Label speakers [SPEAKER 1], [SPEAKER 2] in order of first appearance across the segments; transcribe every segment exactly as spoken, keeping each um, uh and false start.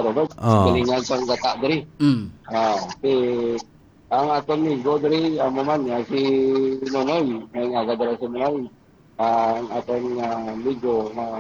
[SPEAKER 1] Robert.
[SPEAKER 2] Oh.
[SPEAKER 1] Galingan sa gata diri.
[SPEAKER 3] Mm.
[SPEAKER 1] Ah, si ang aton ni Godri ang maman niya si Nonoy, may nga dara sa Nonoy. Ah, ang aton nga medyo na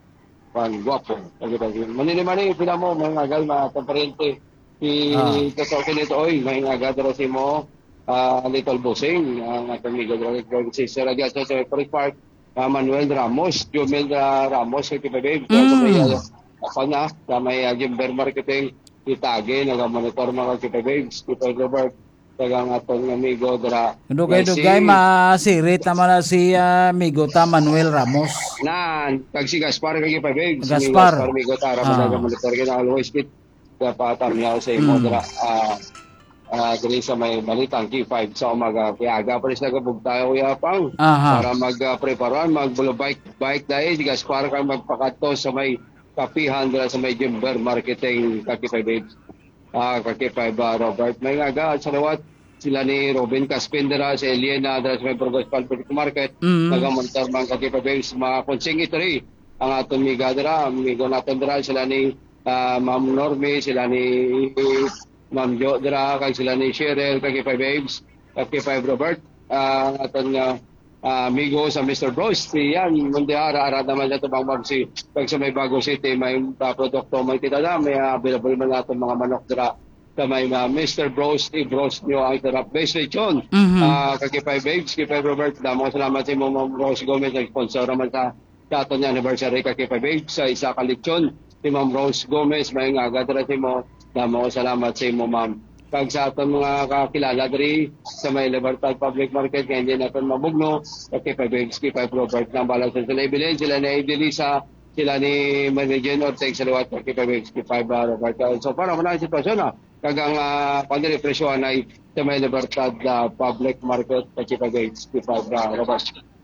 [SPEAKER 1] pan guwapo. Kasi manini-mani pila mo mga gal mga komparente. Si
[SPEAKER 3] Ah.
[SPEAKER 1] Toto Kinito oy, may nga dara si mo ah Little Bossing, ang aton ni Godri si Sir Agas sa Park Park. Uh, Manuel Ramos, Jomel uh, Ramos, ito pa babe.
[SPEAKER 3] Mm.
[SPEAKER 1] So, may uh, ako na, sa may uh, Jimber Marketing, itage, nagamonitor mga kita babes, kita Robert, tagang atong amigo, dara.
[SPEAKER 3] Dugay-dugay masirit naman na si uh, Migota Manuel Ramos.
[SPEAKER 1] Na, kag si Gaspar, kag ipa babes.
[SPEAKER 3] Gaspar.
[SPEAKER 1] Si Gaspar, Migota,
[SPEAKER 3] Ah.
[SPEAKER 1] Ramos, nagamonitor, kina always kit, kapatam niya sa imo,
[SPEAKER 3] Mm.
[SPEAKER 1] dara, ah, Uh, dali sa may balitang K five sa umaga. Kaya aga pa rin sa gabog tayo yapang
[SPEAKER 3] Aha.
[SPEAKER 1] para mag-preparan, uh, magbulo bike bike dahil sigas para kang magpakato sa may kapihan dala sa may Jimber Marketing Kakipay Babes. Ah, Kakipay ba Robert? May aga sa lawat sila ni Robin Caspindera, si Eliana dala sa may Burgos Palpit Market.
[SPEAKER 3] Mm.
[SPEAKER 1] Nagamontar mang Kakipay Babes. Mga konsing ito rin ang atong miga dara, amigo natin dara sila ni uh, Ma'am Norme, sila ni Ma'am Jo dira, kag sila ni Cheryl, kag K five Babes, kag K five Robert, ang uh, aton nga uh, amigo sa mister Bros. Si yan, mundi ara-ara naman ito bang mag si kag sa may Bago City, may uh, produkto, may titala, may uh, available man natin mga manok dira sa may uh, mister Bros. I-Bros nyo ang sarap. Base lechon,
[SPEAKER 3] Mhm.
[SPEAKER 1] uh, kag K five Babes, K five Robert, damo salamat sa mo Ma'am Rose Gomez, nag-sponsor naman sa sa aton nga anniversary kag K five Babes, sa isa ka lechon, si Ma'am Rose Gomez, may nga gadra si mo. Damo salamat sa imo ma'am. Kag sa aton mga kakilala diri sa may Libertad Public Market kaya hindi natin mabugno. Okay, five Babes, five Robert ng balang sa sila ibilin. Sila ni Edelisa, sila ni Manager Orteg sa luwat. Okay, five Babes, five Robert. So para mo na ang sitwasyon na. Kag ang uh, pandiripresyohan ay sa may Libertad uh, Public Market. Okay, five Babes, five Robert.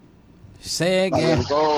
[SPEAKER 3] Sige.
[SPEAKER 1] Ayun ko.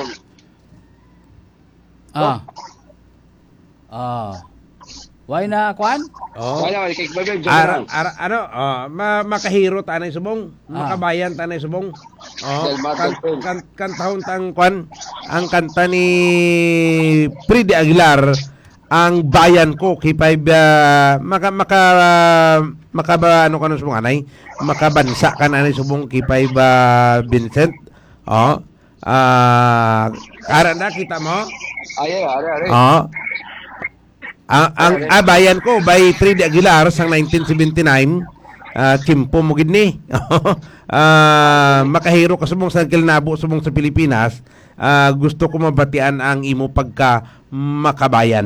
[SPEAKER 3] Ah. Ah. Why na, Kwan?
[SPEAKER 2] Oh.
[SPEAKER 1] Wala, kay five Babes.
[SPEAKER 2] Ara, ara, ano, oh, ma makahiro tanay subong,
[SPEAKER 3] Ah.
[SPEAKER 2] makabayan tanay subong. Oh,
[SPEAKER 1] Del Mar
[SPEAKER 2] kan,
[SPEAKER 1] del Pin.
[SPEAKER 2] kan, kantahon tang kwan, ang kanta ni Freddy Aguilar, ang bayan ko kay five uh, maka maka maka ano kanu subong anay, makabansa kan anay subong kay five uh, Vincent. Oh. Ah, ara na kita mo?
[SPEAKER 1] Ay, are, are.
[SPEAKER 2] Oh. Ang ang ah, bayan ko by Freddy Aguilar sang nineteen seventy-nine, uh, Kimpo mo gid ni. Ah, makahiro ka subong sa kilnabo subong sa Pilipinas. Ah, gusto ko mabatian ang imo pagka makabayan.